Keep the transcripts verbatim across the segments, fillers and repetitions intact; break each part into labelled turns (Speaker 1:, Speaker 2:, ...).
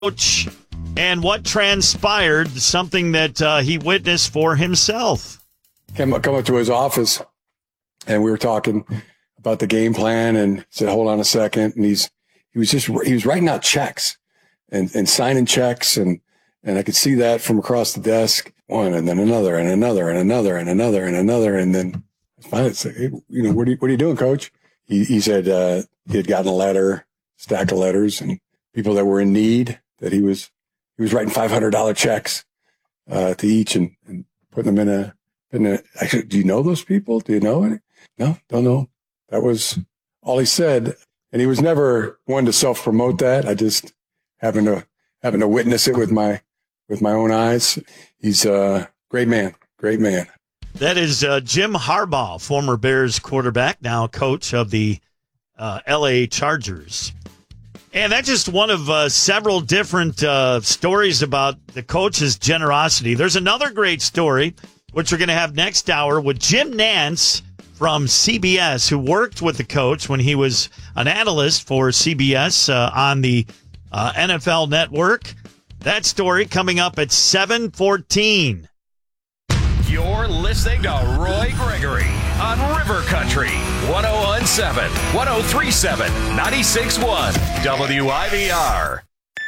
Speaker 1: coach and what transpired, something that uh, he witnessed for himself.
Speaker 2: Came up, come up to his office, and we were talking about the game plan, and said, hold on a second. And he's, he was just, he was writing out checks and, and signing checks. And, and I could see that from across the desk, one and then another and another and another and another and another. And then finally said, hey, you know, what are you, what are you doing, coach? He, he said, uh, he had gotten a letter, stack of letters, and people that were in need, that he was, he was writing five hundred dollars checks, uh, to each and, and putting them in a, in a, I said, do you know those people? Do you know any? No, don't know. That was all he said. And he was never one to self-promote that. I just having to, having to witness it with my, with my own eyes. He's a great man, great man.
Speaker 1: That is uh, Jim Harbaugh, former Bears quarterback, now coach of the uh, L A Chargers. And that's just one of uh, several different uh, stories about the coach's generosity. There's another great story, which we're going to have next hour, with Jim Nantz from C B S, who worked with the coach when he was an analyst for C B S uh, on the uh, N F L Network. That story coming up at seven fourteen.
Speaker 3: You're listening to Roy Gregory on River Country, one oh one point seven, one oh three point seven, ninety-six point one, W I V R.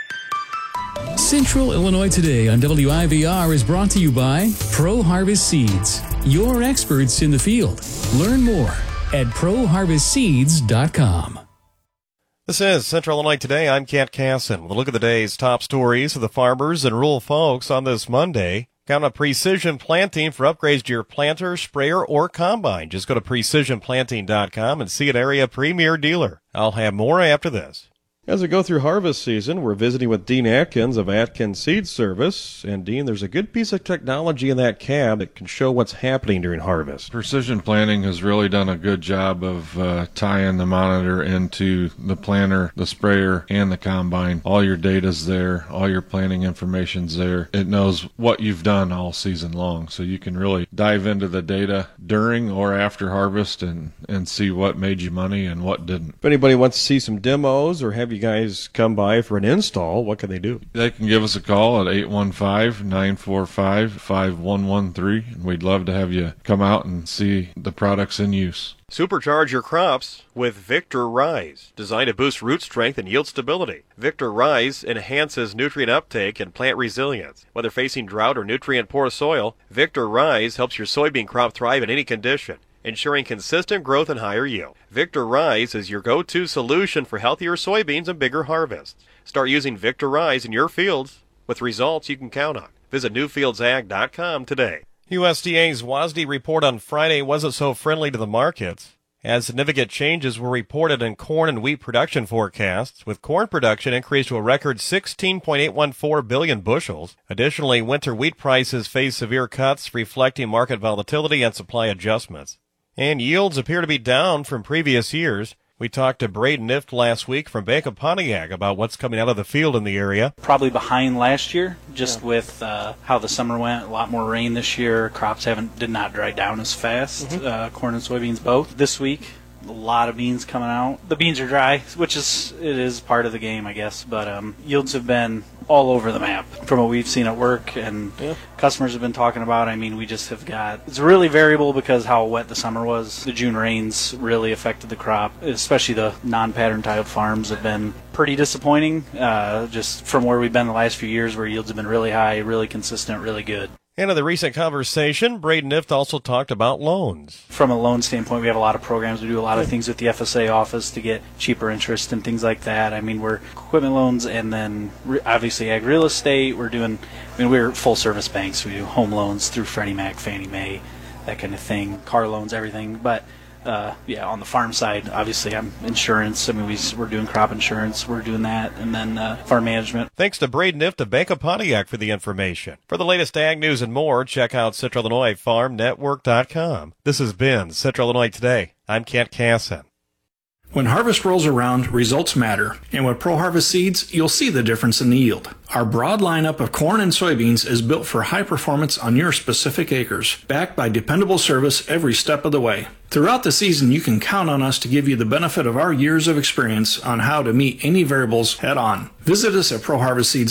Speaker 4: Central Illinois Today on W I V R is brought to you by Pro Harvest Seeds, your experts in the field. Learn more at pro harvest seeds dot com.
Speaker 5: This is Central Illinois Today. I'm Kent Casson. We'll look at the day's top stories of the farmers and rural folks on this Monday. Count on Precision Planting for upgrades to your planter, sprayer, or combine. Just go to precision planting dot com and see an area premier dealer. I'll have more after this. As we go through harvest season, we're visiting with Dean Atkins of Atkins Seed Service. And Dean, there's a good piece of technology in that cab that can show what's happening during harvest.
Speaker 6: Precision Planting has really done a good job of uh, tying the monitor into the planter, the sprayer, and the combine. All your data's there. All your planting information's there. It knows what you've done all season long, so you can really dive into the data during or after harvest and, and see what made you money and what didn't.
Speaker 5: If anybody wants to see some demos or have you guys come by for an install, what can they do?
Speaker 6: They can give us a call at eight one five, nine four five, five one one three, and we'd love to have you come out and see the products in use.
Speaker 5: Supercharge your crops with Victor Rise, designed to boost root strength and yield stability. Victor Rise enhances nutrient uptake and plant resilience. Whether facing drought or nutrient-poor soil, Victor Rise helps your soybean crop thrive in any condition, ensuring consistent growth and higher yield. Victor Rise is your go-to solution for healthier soybeans and bigger harvests. Start using Victor Rise in your fields with results you can count on. Visit new fields ag dot com today. U S D A's WASDE report on Friday wasn't so friendly to the markets, as significant changes were reported in corn and wheat production forecasts, with corn production increased to a record sixteen point eight one four billion bushels. Additionally, winter wheat prices face severe cuts, reflecting market volatility and supply adjustments. And yields appear to be down from previous years. We talked to Braden Nift last week from Bank of Pontiac about what's coming out of the field in the area.
Speaker 7: Probably behind last year, just yeah. with uh, how the summer went. A lot more rain this year. Crops haven't did not dry down as fast. Mm-hmm. Uh, corn and soybeans both. This week, a lot of beans coming out. The beans are dry, which is it is part of the game, I guess. But um, yields have been all over the map from what we've seen at work and yeah. customers have been talking about. I mean, we just have got, it's really variable because how wet the summer was. The June rains really affected the crop, especially the non-pattern tiled farms have been pretty disappointing, uh, just from where we've been the last few years where yields have been really high, really consistent, really good.
Speaker 5: And in the recent conversation, Braden Nift also talked about loans.
Speaker 7: From a loan standpoint, we have a lot of programs. We do a lot of things with the F S A office to get cheaper interest and things like that. I mean, we're equipment loans and then obviously ag real estate. We're doing, I mean, we're full service banks. We do home loans through Freddie Mac, Fannie Mae, that kind of thing, car loans, everything. But Uh, yeah, on the farm side, obviously, I'm insurance. I mean, we, we're doing crop insurance. We're doing that. And then uh, farm management.
Speaker 5: Thanks to Braden Nift of Bank of Pontiac for the information. For the latest ag news and more, check out Central Illinois Farm Network dot com. This has been Central Illinois Today. I'm Kent Casson.
Speaker 8: When harvest rolls around, results matter. And with Pro Harvest Seeds, you'll see the difference in the yield. Our broad lineup of corn and soybeans is built for high performance on your specific acres, backed by dependable service every step of the way. Throughout the season, you can count on us to give you the benefit of our years of experience on how to meet any variables head on. Visit us at pro harvest seeds